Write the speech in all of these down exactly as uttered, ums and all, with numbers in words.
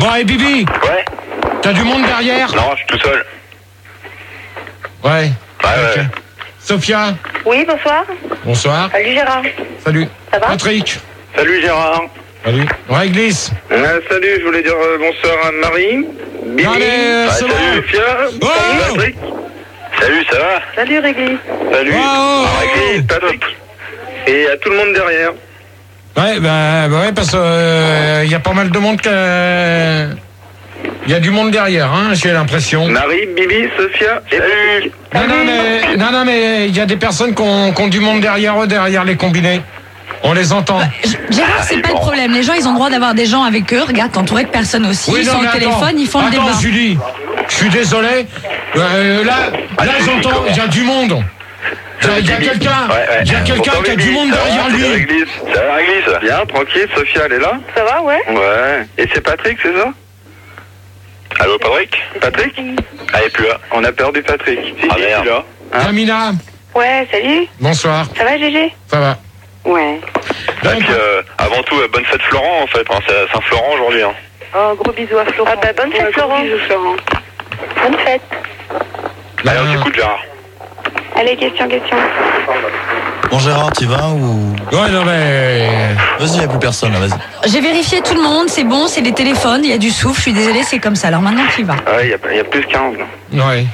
Bon, et Bibi? Ouais. T'as du monde derrière? Non, je suis tout seul. Ouais. Ouais, okay. ouais. Sophia? Oui, bonsoir. Bonsoir. Salut Gérard. Salut. Ça va? Patrick? Salut Gérard. Salut. Ouais, glisse. Euh, salut, je voulais dire euh, bonsoir à Marie. Bibi. Non, mais, euh, ah, c'est salut bon. Sophia. Oh Salut Patrick. Salut, ça va? Salut Régli. Salut. Oh, oh, Ah, Régli, oh. Patrick. Et à tout le monde derrière. Ouais, bah, bah ouais, parce que il euh, y a pas mal de monde que... Il y a du monde derrière, hein, j'ai l'impression. Marie, Bibi, Sophia. Salut. Non, non, mais non, non, mais il y a des personnes qui ont, qui ont du monde derrière eux, derrière les combinés. On les entend. Gérard, c'est Ah, pas bon. le problème. Les gens, ils ont le droit d'avoir des gens avec eux. Regarde, t'es entouré de personnes aussi. Oui, ils non, sont au mais attends. téléphone, ils font le Attends, débat. Julie, je suis désolé. Euh, là, Ah, là, Julie, j'entends, comment il y a du monde. Il y a, il y a Bibi. quelqu'un, Ouais, ouais. il y a quelqu'un Bonsoir, qui a du Bibi. monde Ça va, derrière c'est lui. Réglisse. Ça va, Réglisse? Bien, tranquille. Sophia, elle est là? Ça va, ouais? Ouais. Et c'est Patrick, c'est ça? Allô, Patrick? Patrick? Ah, il est plus là. On a perdu Patrick. Si, Ah, si, merde. il est là. Hein? Camina, Ouais, salut. bonsoir. Ça va, Gégé? Ça va. Ouais. Et puis, euh, avant tout, euh, bonne fête Florent, en fait. Hein. C'est à Saint-Florent aujourd'hui. Hein. Oh, gros bisous à Florent. Ah bah, bonne fête, Ouais, Florent. gros bisous, Florent. Bonne fête. Allez, on Euh, t'écoute, Gérard. Allez, question, question. Bon Gérard, t'y vas ou... Ouais, non, mais... Vas-y, y'a plus personne là, vas-y. J'ai vérifié tout le monde, c'est bon, c'est les téléphones, il y a du souffle, je suis désolée, c'est comme ça. Alors maintenant, tu y vas. Ouais, il y, a- y a plus quinze. là. Ouais.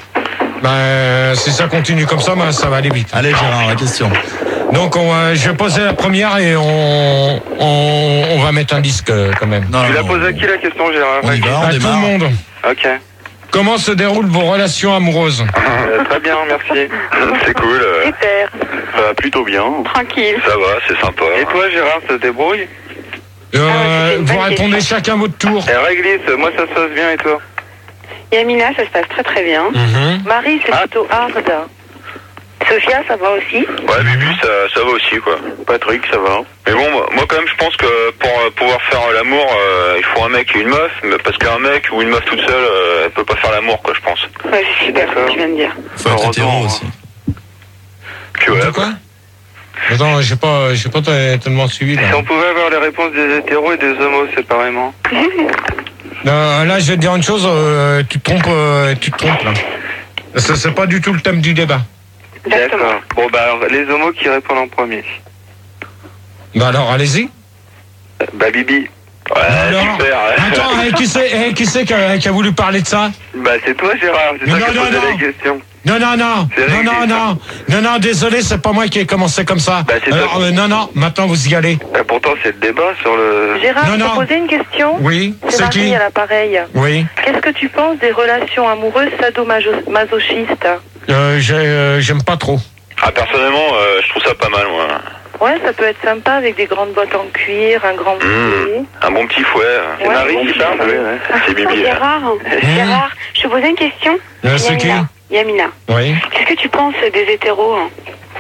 Ben, si ça continue comme ça, ben, ça va aller vite. Allez Gérard, la question. Donc, on, euh, je vais poser la première et on, on, on va mettre un disque euh, quand même. Non, Tu non, l'as non. posé à qui la question, Gérard? On y va, on À tout le démarre. monde. Ok. Comment se déroulent vos relations amoureuses? Euh, très bien, merci. C'est cool. euh, Super. ça va plutôt bien. Tranquille. Ça va, c'est sympa. Et toi, Gérard, ça se débrouille? Euh, Ah ouais, c'était une vous bonne répondez question. chacun votre tour. Et Réglisse, moi, ça se passe bien, et toi? Yamina, ça se passe très très bien. Mhm. Marie, c'est Ah. plutôt hard. Sophia, ça va aussi. Ouais, Bibi, ça, ça va aussi, quoi. Patrick, ça va. Mais bon, moi, moi, quand même, je pense que pour euh, pouvoir faire euh, l'amour, euh, il faut un mec et une meuf, mais parce qu'un mec ou une meuf toute seule, euh, elle peut pas faire l'amour, quoi, je pense. Ouais, c'est super ce que tu viens de dire. Faut être hétéro Heureusement, aussi. Puis ouais, De quoi? Attends, j'ai pas, j'ai pas tellement suivi. Là. Si on pouvait avoir les réponses des hétéros et des homos séparément. Euh, là, je vais te dire une chose, euh, tu te trompes, euh, tu te trompes là. Ça, c'est pas du tout le thème du débat. D'accord. Bon, bah, alors, les homos qui répondent en premier. Bah alors, allez-y. Bah, Bibi. Ouais, Alors, super. ouais. attends, eh, qui c'est, eh, qui c'est qui a, qui a voulu parler de ça? Bah, c'est toi, Gérard. C'est Non, toi qui non, as posé non. la question. Non, non, non, C'est non, réglé, non, ça. non, non, non, désolé, c'est pas moi qui ai commencé comme ça. Bah, c'est Alors, toi. euh, non, non, maintenant vous y allez. Bah, pourtant, c'est le débat sur le... Gérard, Non, je non. peux poser une question? Oui, C'est c'est qui? Marie à l'appareil. Oui, Qu'est-ce que tu penses des relations amoureuses sadomasochistes? euh, j'ai, euh, j'aime pas trop. Ah, personnellement, euh, je trouve ça pas mal, moi. Ouais, ça peut être sympa avec des grandes bottes en cuir, un grand bouclier. Mmh, un bon petit fouet. C'est Ouais, Marie bon qui petit parle? fouet. C'est Bibi. là. Gérard, Gérard, je te posais une question. Euh, c'est qui? Yamina. Yamina. Oui. Qu'est-ce que tu penses des hétéros hein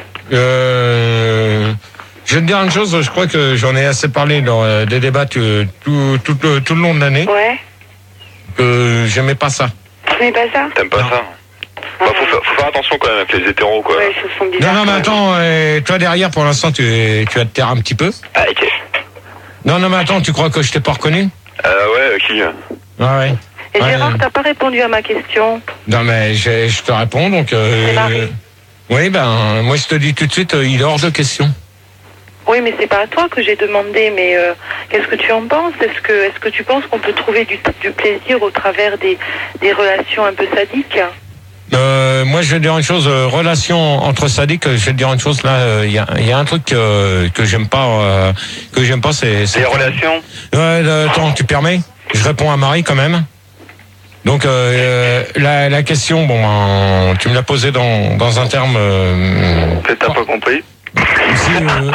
Euh, je vais te dire une chose, je crois que j'en ai assez parlé dans euh, des débats tout, tout, tout, le- tout le long de l'année, Ouais. que j'aimais pas ça. Tu n'es pas ça T'aimes pas Non. ça? Bah, faut, faire, faut faire attention quand même avec les hétéros, quoi. Ouais, ils se sont Non, bizarres. non, mais attends, euh, toi derrière, pour l'instant, tu, tu vas te taire un petit peu. Ah, ok. Non, non, mais attends, tu crois que je t'ai pas reconnu? Euh, ouais, qui? Ah ouais. Et Ouais, Gérard, euh, t'as pas répondu à ma question. Non, mais je, je te réponds, donc... Euh, C'est Marie. oui, ben, moi, je te dis tout de suite, euh, il est hors de question. Oui, mais c'est pas à toi que j'ai demandé, mais euh, qu'est-ce que tu en penses? Est-ce que, est-ce que tu penses qu'on peut trouver du, du plaisir au travers des, des relations un peu sadiques? Euh, moi, je vais te dire une chose, euh, relation entre sadiques, je vais te dire une chose, là, il y, a, y a un truc euh, que j'aime pas, euh, que j'aime pas, c'est... c'est Les relations? Ouais, là, attends, tu permets? Je réponds à Marie, quand même. Donc, euh, la, la question, bon, euh, tu me l'as posée dans, dans un terme... Euh, Peut-être t'as pas compris. aussi, euh,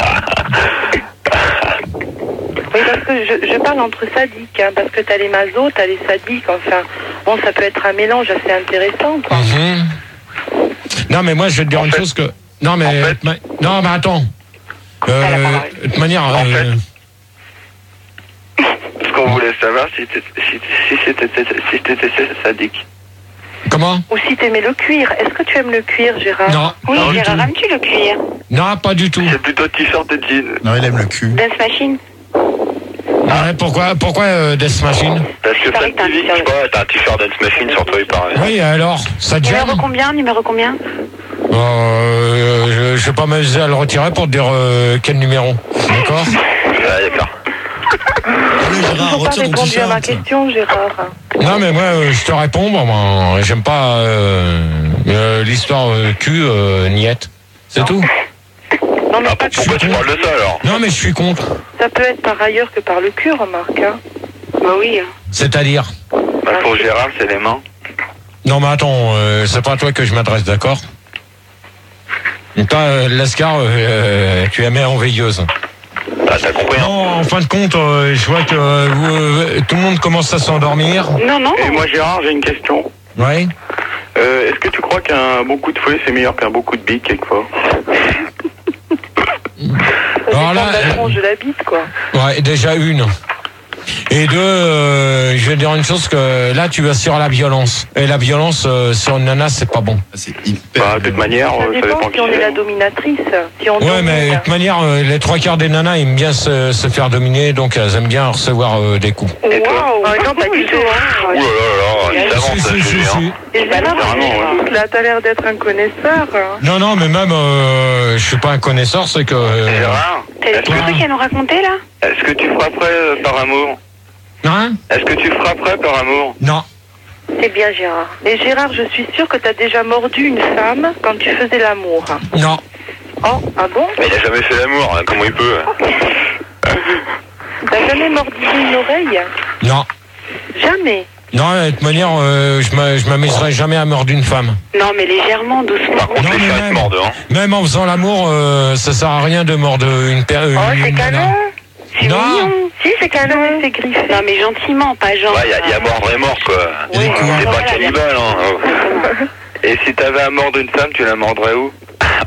Oui, parce que je, je parle entre sadiques, hein, parce que t'as les masos, t'as les sadiques, enfin, bon, ça peut être un mélange assez intéressant, quoi. mhm. Non, mais moi, je vais te dire En une fait- chose que... Non, mais... en fait- ma- non, mais attends. Euh, de toute manière... En euh, Ce qu'on voulait savoir, si t'étais si, si c'était si t'étais sadique. comment? Ou si t'aimais le cuir. Est-ce que tu aimes le cuir, Gérard? Non, Oui, non, du Gérard, tout. aimes-tu le cuir Non, pas du tout. C'est plutôt t-shirt et jean. Non, il aime le cul. Dance Machine Ouais, pourquoi, pourquoi euh, Death Machine? Parce que pareil Fun que t'as un T V, je sais t-shirt. pas, t'as un t-shirt Dance Machine sur toi, il paraît. Oui, alors, ça te gêne? Numéro combien Numéro combien euh, je, je vais pas m'amuser à le retirer pour te dire euh, quel numéro. D'accord? Ouais, d'accord. Allez, Ils Gérard, n'ont pas retire ton répondu à ma t-shirt. question, Gérard. Non, mais moi, euh, je te réponds, bon, ben, j'aime pas euh, euh, l'histoire euh, cul, euh, niette. C'est tout. Non, mais Ah, pas pourquoi tu parles de ça alors? Non, mais je suis contre. ça peut être par ailleurs que par le cul, remarque. Hein. Bah oui. C'est-à-dire? Bah, pour Gérard, c'est les mains. Non, mais attends, euh, c'est pas à toi que je m'adresse, d'accord? Toi, euh, Lascar, euh, tu es merveilleuse. Ah, t'as compris, hein? Non, en fin de compte, euh, je vois que euh, vous, euh, tout le monde commence à s'endormir. Non, non. Et moi Gérard, j'ai une question. Oui. Euh, Est-ce que tu crois qu'un bon coup de fouet c'est meilleur qu'un bon coup de bite quelquefois? Ça Alors dépend là, de la tronche de la bite, quoi. Ouais, déjà une. Et deux, euh, je vais dire une chose que là, tu vas sur la violence. Et la violence euh, sur une nana, c'est pas bon. Ah, c'est hyper. Bah, de toute manière, Ça euh, ça dépend dépend si qui on est la c'est. dominatrice. Si on Ouais, domine. mais de toute manière, euh, les trois quarts des nanas aiment bien se, se faire dominer, donc elles aiment bien recevoir euh, des coups. Et toi? Waouh, ah, non, pas du tout. Hein. Ouh là là là, il Si, s'avance, si, ça, je si, te dis, si. hein. Et Gérard, Vraiment, là, t'as l'air d'être un connaisseur. Hein. Non, non, mais même, euh, je suis pas un connaisseur, c'est que... euh, Gérard, T'as des est-ce trucs à nous raconter là que, est-ce que tu frapperais euh, par amour? Hein? Est-ce que tu frapperais par amour? Non. C'est bien, Gérard. Et Gérard, je suis sûre que t'as déjà mordu une femme quand tu faisais l'amour. Non. Oh, ah bon? Mais il a jamais fait l'amour, hein, comment il peut? T'as jamais mordu une oreille? Non. Jamais. Non, de toute manière, euh, je m'a- je m'amuserai jamais à mordre une femme. Non, mais légèrement, doucement. Par contre, Non, les mais chiens, ils te même- mordent, hein. Même en faisant l'amour, euh, ça sert à rien de mordre une personne. Oh, c'est canon. C'est Non. mignon. Si, c'est canon. C'est griffé. Non, mais gentiment, pas genre. Ouais, il y, a- il y a mordre et mort, quoi. Il y a des coups. C'est pas Voilà, cannibale, hein. Et si t'avais à mordre une femme, tu la mordrais où?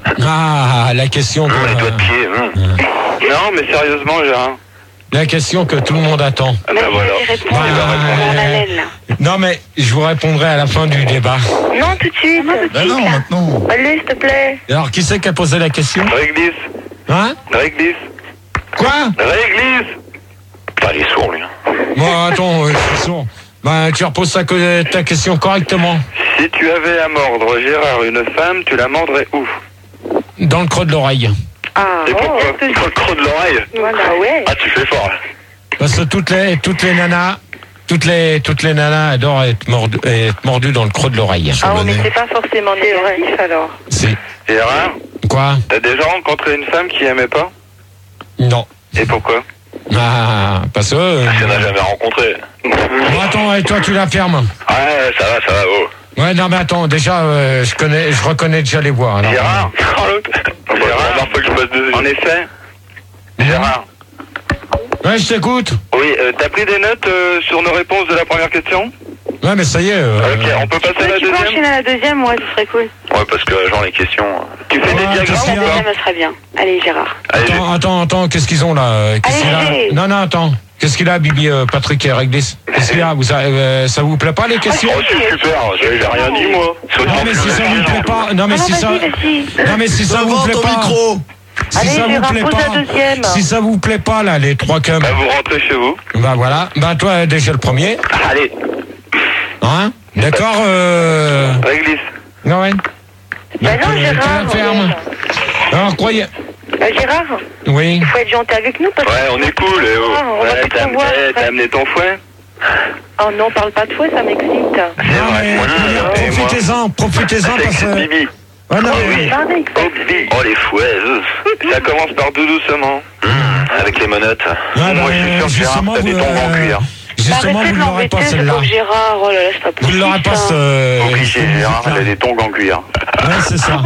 Ah, la question que, Hum, les doigts de pied. hum. Non, mais sérieusement, Gérard. la question que tout le monde attend. Ah Mais bah voilà. je vais répondre Bah, à la euh, laine, là. Non, mais je vous répondrai à la fin du débat. Non, tout de suite. Bah non, maintenant. Allez, s'il te plaît. Alors, qui c'est qui a posé la question? Réglisse. Hein? Réglisse. Quoi? Réglisse. Putain, il est sourd, lui. hein. Bon, attends, euh, je suis sourd. Bah, tu reposes ta, co- ta question correctement. Si tu avais à mordre, Gérard, une femme, tu la mordrais où? Dans le creux de l'oreille. Ah, Et pourquoi? est-ce que- Dans le creux de l'oreille. Voilà, ouais. Ah, tu fais fort, là. Parce que toutes les, toutes les nanas, toutes les, toutes les nanas adorent être mordues, être mordues dans le creux de l'oreille. Ah, oh, mais c'est pas forcément négatif, alors. C'est, Gérard, quoi? t'as déjà rencontré une femme qui aimait pas? Non. Et pourquoi? Ah, parce que, euh, Tu n'as jamais rencontré. bon, attends, et toi, tu la fermes. Ouais, ça va, ça va, oh. Ouais, non, mais attends, déjà, euh, je connais, je reconnais déjà les voix. alors. Gérard. Gérard, faut que je passe deux. En effet. Gérard. Ouais, je t'écoute. Oui, euh, t'as pris des notes euh, sur nos réponses de la première question? Ouais, mais ça y est. euh, Ok, on peut passer à la Tu peux deuxième? enchaîner à la deuxième, ouais, ce serait cool. Ouais, parce que genre les questions. Tu fais Ouais, des qu'est-ce diagrammes qu'il La y a ou deuxième, pas? elle serait bien. Allez, Gérard. Allez, Attends, attends, attends, qu'est-ce qu'ils ont là? Qu'est-ce qu'il a? Allez. Non, non, attends. Qu'est-ce qu'il a, Bibi, euh, Patrick et Réglisse? Qu'est-ce qu'il a? Vous, ça, euh, ça vous plaît pas les questions? oh, c'est super, j'ai j'ai rien dit moi. Non, mais si ça vous plaît pas, non, mais Ah non, si ça, vas-y, vas-y. non, mais si ça vous Devant plaît ton pas, micro. si Allez, ça vous Gérard, plaît pose la pas, deuxième. si ça vous plaît pas là, les trois cums, Bah vous rentrez chez vous. bah voilà, bah toi déjà le premier, Allez, hein? D'accord, euh, réglisse. non ouais. Bah non, Euh, tu Gérard. la fermes. Alors croyez, Bah, Gérard, oui. il faut être gentil avec nous parce que... Ouais, on est cool, eh oh. Ah, on va Ouais, plus t'as te voir, eh, après. t'as amené ton fouet? Oh non, parle pas de fouet, ça m'excite. C'est Non vrai, mais moi, euh, et moi. profitez-en, profitez-en Avec parce que. Bibi. Ouais, non, Oh mais- oui. Parlez, Oh, Bibi. Oh les fouets. euh. Ça commence par tout doucement. Mmh, avec les menottes. Ouais, Moi bah, je suis sûr que Gérard, justement, t'as des vous, tongs en euh, cuir. Justement, Arrêtez vous de ne l'aurez pas l'embêter, celle-là. ce pauvre Gérard. Oh là là, c'est pas Vous possible. ne l'aurez pas ça. ce. Obligé, ce Gérard, musique-là. elle a des tongs en cuir. Ouais, c'est ça.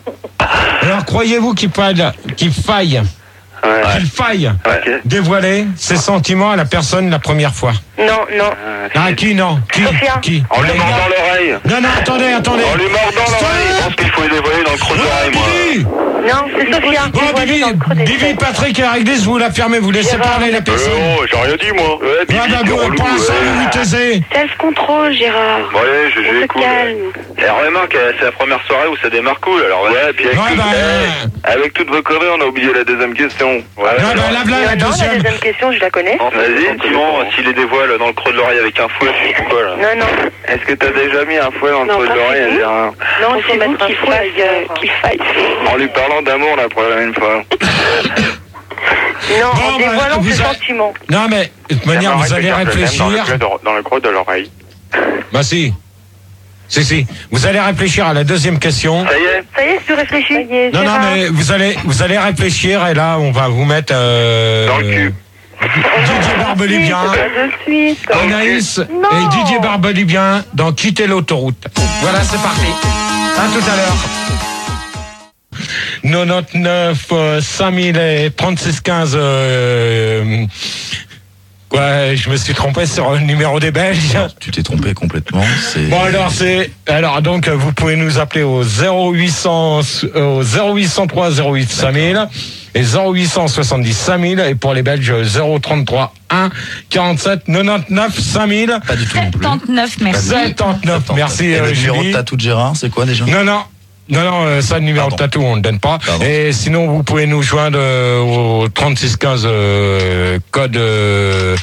Alors, croyez-vous qu'il faille, qu'il faille, Ouais. qu'il faille Ok. dévoiler ses sentiments à la personne la première fois? Non, non. Ah, qui non? Qui? Sophia. Qui? En lui Les gars. mordant l'oreille. Non, non, attendez, attendez. En lui mordant Stop. l'oreille. Je pense qu'il faut les dévoiler dans le creux de Oh, l'oreille, moi. Bibi. Non, c'est Sophia. Bon, Dévoilée Bibi, dans le creux des Bibi, fesses. Patrick et Réglisse, vous la fermez, vous laissez Gérard. parler la personne. Euh, oh, j'ai rien dit, moi. Ouais, Bibi, Ouais, bah, t'es vous, relou, pour l'instant, ouais. vous vous taisez. Self-control, Gérard. Bon, allez, je On j'ai se cool. calme. Et remarque, euh, c'est la première soirée où ça démarre cool, alors ouais, puis avec, Ouais, tout- bah, eh, avec toutes vos conneries, on a oublié la deuxième question. non. Ouais, Non, ben là, voilà la Non, la deuxième. deuxième question, je la connais. Vas-y, Timon, s'il les dévoile dans le creux de l'oreille avec un fouet, c'est quoi là? Non, non. Est-ce que t'as déjà mis un fouet dans le Non, creux de pas l'oreille, c'est vous. Gérard? Non, il faut C'est vous mettre un qui fouet fasse, euh, ailleurs. qu'il faille. En lui parlant d'amour, là, pour la même fois. Non, Bon, en bah, dévoilant vous ses a- sentiments. Non, mais de toute manière, vous allez réfléchir. Dans le, creux de- dans le creux de l'oreille. Bah si. Si, si. Vous allez réfléchir à la deuxième question. Ça y est? Ça y est, tu réfléchis. Ça y est, Non, non, Gérard. mais vous allez, vous allez réfléchir et là, on va vous mettre... Euh, Dans le cul. Didier Barbelivien, Pas de suite. Anaïs Non. et Didier Barbelivien dans Quitter l'autoroute. Voilà, c'est parti. À tout à l'heure. quatre-vingt-dix-neuf, euh, cinq mille et trente-six quinze. Euh, ouais, je me suis trompé sur le numéro des Belges. Tu t'es trompé complètement. C'est... Bon alors c'est alors donc vous pouvez nous appeler au zéro huit cents euh, au zéro huit cent trois zéro huit cinq mille et zéro huit cent soixante-dix cinq mille et pour les Belges zéro trente-trois un quarante-sept quatre-vingt-dix-neuf cinq mille. Pas du tout non plus. soixante-neuf, merci. soixante-neuf, merci Et euh, le numéro de Julie. tatou de Gérard, c'est quoi déjà? Non non. Non, non, euh, ça, le numéro Pardon. de tatou, on ne le donne pas. Pardon. Et sinon, vous pouvez nous joindre euh, au trente-six quinze euh, code euh,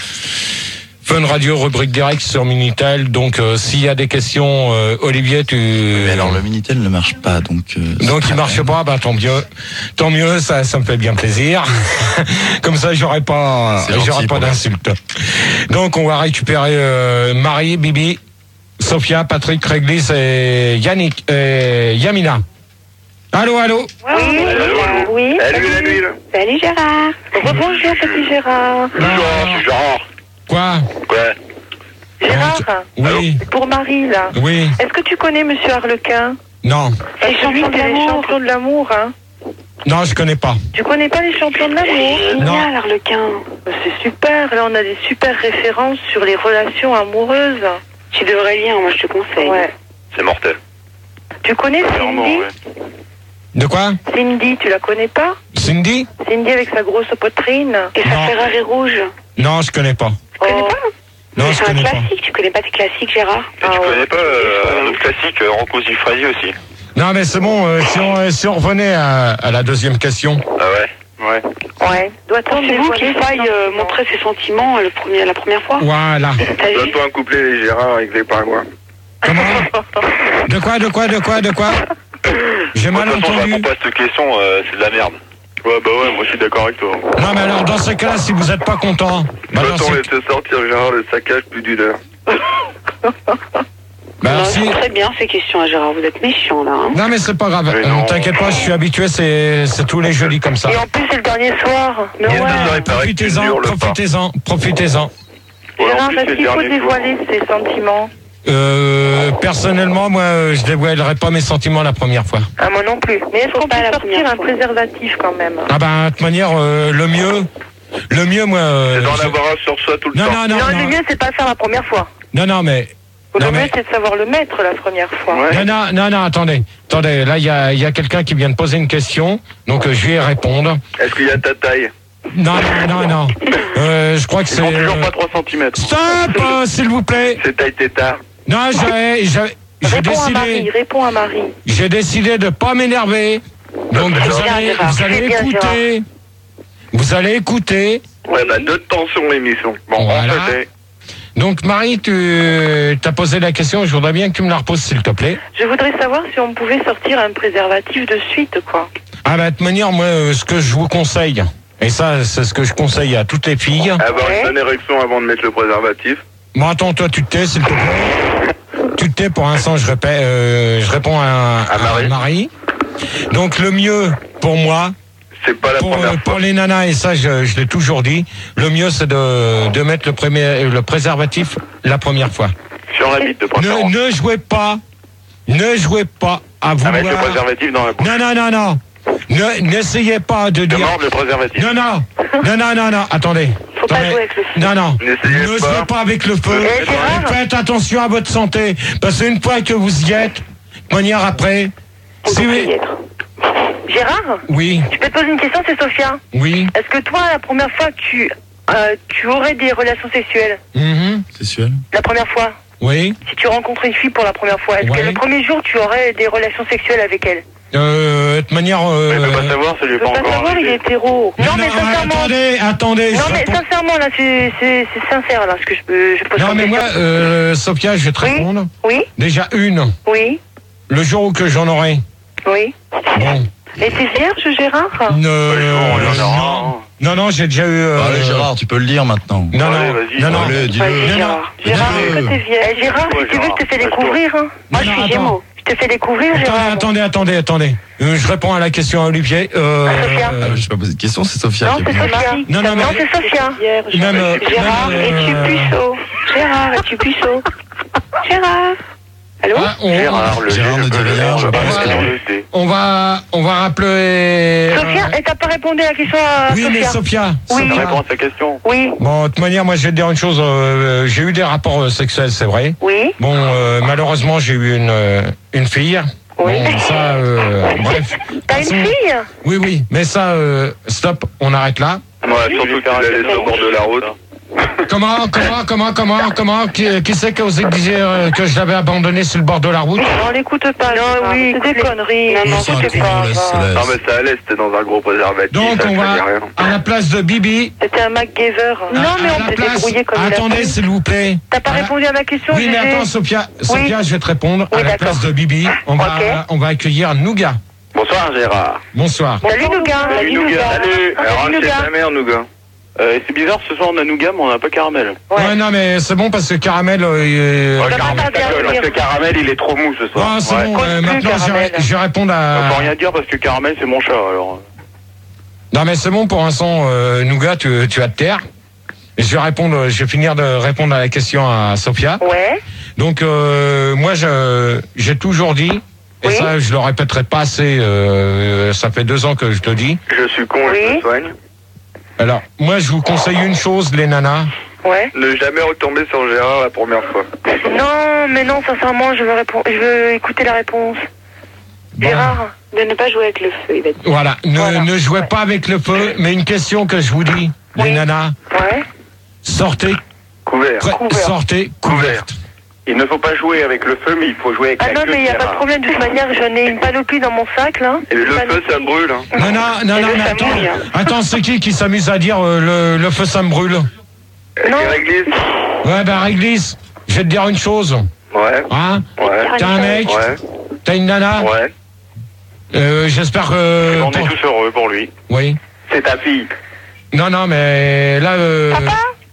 Fun Radio, rubrique direct sur Minitel. Donc, euh, s'il y a des questions, euh, Olivier, tu... Mais alors le Minitel ne marche pas, donc... euh, Donc c'est il pas marche grave. pas, bah tant mieux, tant mieux, ça, ça me fait bien plaisir. Comme ça, j'aurai pas, C'est gentil j'aurai pas pour d'insultes. Donc on va récupérer euh, Marie, Bibi, Sophia, Patrick, Réglis et Yannick, et Yamina. Allô, allô. Oui, oui. Salut la nuit, là. Salut Gérard. Rebonjour, petit Gérard. Bonjour, c'est Gérard. Quoi? Ouais. Gérard, Oui, pour Marie, là. oui, Est-ce que tu connais Monsieur Harlequin? non, Les champions de les l'amour. champions de l'amour, hein. non, je connais pas. Tu connais pas les champions de l'amour? Génial, Harlequin. C'est super, là on a des super références sur les relations amoureuses. Tu devrais lire, moi je te conseille. Ouais. C'est mortel. Tu connais Clairement, Cindy? ouais. De quoi? Cindy, tu la connais pas? Cindy? Cindy avec sa grosse poitrine. Et sa Non. Ferrari rouge. Non, je connais pas. Tu connais Oh. pas? Non, Mais je c'est un connais pas. classique, tu connais pas tes classiques Gérard? Et tu connais pas euh, un autre classique, euh, Rocco Siffredi aussi? Non, mais c'est bon, euh, si, on, euh, si on revenait à, à la deuxième question. Ah ouais? Ouais. Ouais. Doit-on Pensez-vous dévoiler qu'il ses faille euh, sentiments? montrer ses sentiments euh, le premier, la première fois? Voilà. T'as vu? Donne-toi un couplet, les Gérard, avec les pingouins. Comment? De quoi, de quoi, de quoi, de quoi? J'ai Moi, mal de toute façon, je entendu. réponds pas à cette question, euh, c'est de la merde. Ouais, bah ouais, moi je suis d'accord avec toi. Non, mais alors, dans ce cas-là, si vous n'êtes pas content, bah, dans Peut-on ce- laisser sortir Gérard le saccage plus d'une heure? bah, Non, si- c'est très bien ces questions à Gérard, vous êtes méchant là. Hein. Non, mais c'est pas grave. Mais Euh, non. T'inquiète pas, je suis habitué, c'est c'est tous les jeudis comme ça. Et en plus, c'est le dernier soir. Mais Eh ouais. ben, il paraît que tu profitez-en, hurles pas. profitez-en, profitez-en. Ouais, en Gérard, plus, est-ce c'est le qu'il faut dernier jour. dévoiler ses sentiments? Euh, personnellement, moi, euh, je dévoilerai pas mes sentiments la première fois. Ah, moi non plus. Mais est-ce Faut qu'on pas peut la sortir première un fois. préservatif quand même? Ah ben, de toute manière, euh, le mieux, le mieux, moi. euh, C'est d'en je- avoir un sur soi tout le Non, temps. non, non, Non, le non, mieux, c'est pas de faire la première fois. non, non, mais. Le Non, mieux, mais- c'est de savoir le mettre la première fois. Ouais. Non, non, non, non, attendez, attendez. Là, il y a, il y a quelqu'un qui vient de poser une question, donc euh, je vais y répondre. Est-ce qu'il y a ta taille? Non, non, non, non. Euh, je crois que Ils c'est. font toujours euh, pas trois centimètres. Stop, euh, s'il vous plaît. C'est taille tétard. Non, j'ai, j'ai, j'ai Réponds à Marie, décidé, réponds à Marie. j'ai décidé de pas m'énerver. Donc vous Bien, allez, Gérard. vous allez Très bien, écouter. Vous allez écouter. Ouais, bah deux de tension l'émission. Bon, Voilà. on fait. Donc Marie, tu t'as posé la question. Je voudrais bien que tu me la reposes, s'il te plaît. Je voudrais savoir si on pouvait sortir un préservatif de suite, quoi. Ah bah de toute manière, moi, euh, ce que je vous conseille, et ça, c'est ce que je conseille à toutes les filles. Avoir Ouais. une bonne érection avant de mettre le préservatif. Bon, attends, toi, tu te tais, s'il te plaît. Tu te tais, pour l'instant, je, répète, euh, je réponds à, À Marie. Marie. Donc, le mieux, pour moi, C'est pas la pour, première euh, fois. pour les nanas, et ça, je, je l'ai toujours dit, le mieux, c'est de, de mettre le, premier, le préservatif la première fois. Sur la bite de Ne, préférence. ne jouez pas, ne jouez pas à À vouloir... mettre le préservatif dans la bouche. Non, non, non, non. Ne- N'essayez pas de De dire... mordre le préservatif. Non, non, non, non, non, non, attendez. Faut pas Attendez. jouer avec le feu. Non, non. N'essayez Ne pas. jouez pas avec le feu. Eh, Gérard. Et faites attention à votre santé. Parce qu'une fois que vous y êtes, de manière après. On Si peut oui. y être. Gérard, Oui, je peux te poser une question, c'est Sophia. oui. Est-ce que toi, la première fois, tu, euh, tu aurais des relations sexuelles? Mhm, Sexuel. La première fois? oui. Si tu rencontres une fille pour la première fois, est-ce Ouais. que le premier jour, tu aurais des relations sexuelles avec elle? Euh, de toute manière... Euh... Il ne peut pas savoir, ça lui est Je pas veux pas encore savoir, il arrivé. est hétéro. Non, Non, mais non, sincèrement. attendez, attendez. Non, je mais réponds- sincèrement, là, c'est c'est- c'est sincère, là, ce que je peux. Je pose Non, comme mais moi, question. euh, Sophia, je vais te Oui. répondre. Oui, Déjà une, oui, le jour où que j'en aurai. oui. Bon. Et t'es vierge, Gérard? Ne- Ouais, on en aura non. un. non, non, j'ai déjà eu... euh, Allez, Gérard, tu peux le lire maintenant. Non, Allez, non, vas-y. non, non. Allez, dis-le. Vas-y, non, Gérard. non. Gérard, Dis-le. est-ce que t'es vierge? Eh, Gérard, Ouais, si tu veux, Gérard. je te fais Reste-toi. découvrir. Hein. Moi, Non, je non, suis attends. Gémeaux. Je te fais découvrir, Attendez, Gérard. attendez, attendez, attendez. Euh, je réponds à la question à Olivier. Euh, Sophia. euh, Ah, je vais pas poser de question, c'est Sophia Non, qui c'est est Sophia. Non, non, mais- Non, c'est Sophia. même, euh, Gérard, même, es-tu euh, puceau? Gérard, es-tu puceau? Gérard. Allô? ah, on, Gérard, le Gérard G, ne je dit peux le- rien, on je va pas pense rester que- dans le D. on va, on va rappeler... Sophia, et t'as pas répondu à la question à Oui, mais Sophia? Sophia. Oui. On Sophia. répond à sa question. Oui, Bon, de toute manière, moi, je vais te dire une chose. euh, j'ai eu des rapports euh, sexuels, c'est vrai. oui, Bon, euh, malheureusement, j'ai eu une, euh, une fille. Oui. Bon, ça, euh, bref. t'as une Passons. fille? Oui, oui, mais ça, euh, stop, on arrête là. Ouais, surtout que tu l'as laissé au bord de la route. Comment, comment, comment, comment, comment, qui, qui c'est qui a osé dire euh, que je l'avais abandonné sur le bord de la route? On l'écoute pas. Non, oui, c'est des conneries. Non, non, C'est un c'était con, pas. laisse, va. laisse. Non, mais ça allait, c'était dans un gros préservatif. Donc, ça on faisait va, rien. à la place de Bibi... C'était un MacGyver. Non, à- mais à on la s'est place- débrouillé comme il a Attendez, fait. s'il vous plaît. T'as pas À la- répondu à ma question, Oui, mais Gégé? attends, Sophia, Sophia, je vais te répondre. Oui, à la d'accord. place de Bibi, on va, Ok. on va accueillir Nougat. Bonsoir, Gérard. Bonsoir. Salut, Nougat. Salut, Nougat. Salut. Ah, Alors, salut, c'est Nougat. ta mère, Nougat. Euh, c'est bizarre, ce soir on a nougat, mais on n'a pas caramel. Ouais. Ouais, non, mais c'est bon parce que Caramel... euh, il est- Ouais, va Caramel, pas ta tarder à gueule, parce venir. que Caramel, il est trop mou ce soir. Ah, c'est Ouais. bon, Compte euh, plus, maintenant je vais, Caramel. je vais répondre On à... peut rien dire parce que caramel c'est mon chat alors. Non, mais c'est bon pour l'instant, euh, Nougat, tu, tu vas te taire. Et je vais répondre, je vais finir de répondre à la question à Sophia. Ouais. Donc, euh, moi, je, j'ai toujours dit, et Oui. ça, je le répéterai pas assez, euh, ça fait deux ans que je te dis. Je suis con, Oui. je me soigne. Alors, moi, je vous conseille une chose, les nanas. Ouais. Ne jamais retomber sur Gérard la première fois. Non, mais non, sincèrement, je veux répondre. Je veux écouter la réponse. Bon. Gérard. De ne pas jouer avec le feu, il va dire. Voilà, ne, Voilà. ne jouez Ouais. pas avec le feu, mais une question que je vous dis, les Oui. nanas, Ouais. sortez, Couvert. pré- Couvert. sortez couverte. Il ne faut pas jouer avec le feu, mais il faut jouer avec Ah la non, queue mais il n'y a de pas de Gérard. problème. De toute manière, j'en ai une panoplie dans mon sac, là. Et le Une feu, panoplie. ça brûle. Hein. Non, non, non, Et non, le mais ça attends, mouille. attends, c'est qui qui s'amuse à dire euh, le, le feu ça me brûle? Et Non. réglisse. Ouais, bah réglisse, je vais te dire une chose, Ouais. hein? Ouais. T'as un mec, Ouais. t'as une nana, Ouais. euh, j'espère que... On est pour- tous heureux pour lui. Oui. C'est ta fille. Non, non, mais là... Euh... Papa,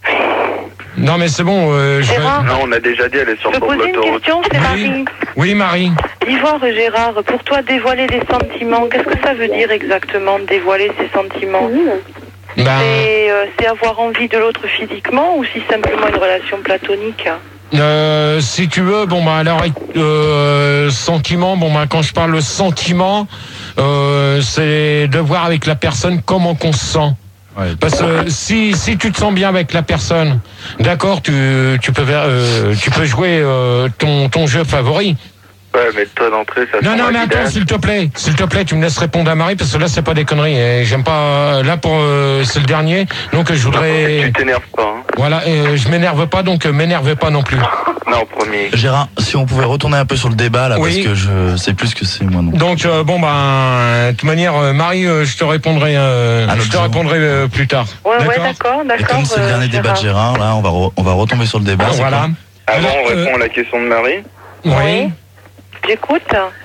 Non, mais c'est bon, euh, je vais... Gérard, Non, on a déjà dit, elle est sur je le peux bord de poser une l'autoroute. question, c'est Oui. Marie. Oui, Marie. Dis voir, Gérard, pour toi, dévoiler les sentiments, qu'est-ce que ça veut dire exactement, dévoiler ses sentiments? Ben, C'est euh, c'est avoir envie de l'autre physiquement ou si simplement une relation platonique? euh, si tu veux, bon, bah, alors, euh, sentiment, bon, bah, quand je parle de sentiment, euh, c'est de voir avec la personne comment qu'on se sent. Ouais. Parce que si si tu te sens bien avec la personne, d'accord, tu tu peux ver- euh, tu peux jouer euh, ton ton jeu favori. Ouais, mais toi d'entrée, ça Non sent non la mais attends, guidage. s'il te plaît, s'il te plaît, tu me laisses répondre à Marie parce que là c'est pas des conneries. Et j'aime pas là pour euh, c'est le dernier, donc je Tu voudrais t'énerves pas, hein. voilà, euh, je m'énerve pas donc euh, m'énervez pas non plus. Non, premier. Gérard, si on pouvait retourner un peu sur le débat là, Oui. parce que je sais plus ce que c'est moi non. Donc euh, bon ben de toute manière euh, Marie, euh, je te répondrai euh, À je l'autre te jour. répondrai euh, plus tard. Ouais, ouais, D'accord. d'accord, Et d'accord. comme c'est le euh, dernier débat de Gérard, là, on va re- on va retomber sur le débat. c'est Voilà. quoi Avant, on Alors, répond euh, à la question de Marie. Oui. Oui. J'écoute.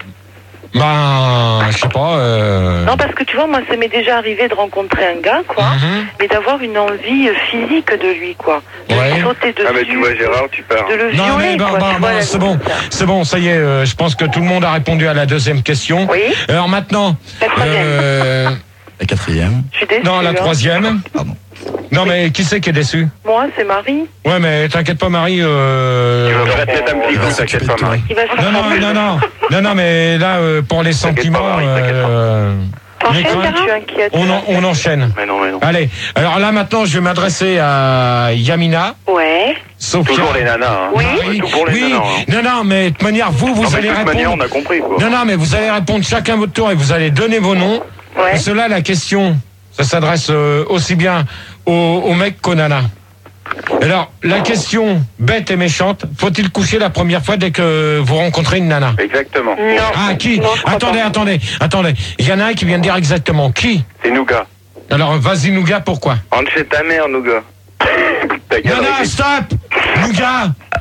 Ben je sais pas. Euh... Non, parce que tu vois, moi, ça m'est déjà arrivé de rencontrer un gars, quoi, Mhm. et d'avoir une envie euh, physique de lui, quoi. De Ouais. lui sauter dessus. Ah, mais tu vois, Gérard, tu pars. De le Non violer, mais bon, quoi. bon, tu bon, vois, la c'est bon, limite. c'est bon, ça y est, euh, je pense que tout le monde a répondu à la deuxième question. Oui. Alors maintenant, La troisième. euh, La quatrième. Je suis déçue. non, la hein. troisième. Pardon. Non mais qui c'est qui est déçu? Moi, c'est Marie. Ouais mais t'inquiète pas Marie. Euh... Tu vas te mettre un petit Il va coup, s'occuper t'inquiète de pas, toi. Marie. Il va se Non non non non non non mais là euh, pour les T'inquiète sentiments, pas, Marie, t'inquiète pas. euh, Enchaîne, Mais quand- je suis inquiète. on, en- on enchaîne. Mais non, mais non. Allez, alors là maintenant je vais m'adresser à Yamina, Ouais. Sophia, Toujours les nanas, hein. Oui. Marie. Tout pour les Oui, nanas, hein. non non mais de toute manière vous vous Non, mais allez de toute répondre. manière, on a compris quoi. Non non mais vous allez répondre chacun votre tour et vous allez donner vos noms. Ouais. Cela, la question, ça s'adresse euh, aussi bien aux, aux mecs qu'aux nanas. Alors, la question bête et méchante, faut-il coucher la première fois dès que vous rencontrez une nana? Exactement. Non. Ah, qui? Non, je crois Attendez, pas. attendez, attendez. Il y en a un qui vient de dire exactement. Qui? C'est Nougat. Alors, vas-y, Nougat, pourquoi? Rentre chez ta mère, Nougat. Ta gueule Nana, avec- stop! Nougat!